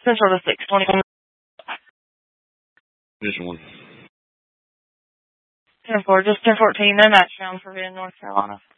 Central to 621. Position 1. 10-4, just 10-14, no match found for Van, North Carolina.